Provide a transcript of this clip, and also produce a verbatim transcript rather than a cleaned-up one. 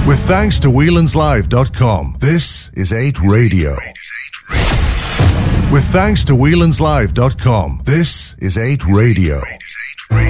With thanks to Whelan's Live dot com, this is eight Radio. With thanks to Whelan's Live dot com, this is eight Radio.